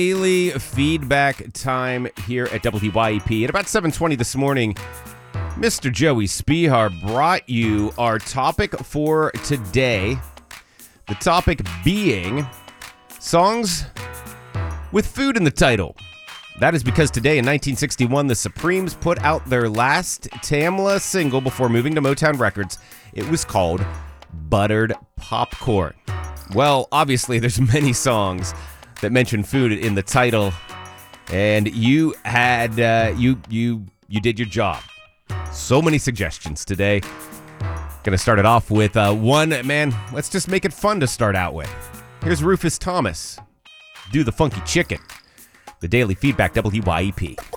Daily feedback time here at WYEP. At about 7:20 this morning, Mr. Joey Spihar brought you our topic for today. The topic being songs with food in the title. That is because today in 1961, the Supremes put out their last Tamla single before moving to Motown Records. It was called Buttered Popcorn. Well, obviously, there's many songs that mention food in the title, and you had you did your job. So many suggestions today. Gonna start it off with one, man. Let's just make it fun to start out with. Here's Rufus Thomas. Do the Funky Chicken. The Daily Feedback, WYEP.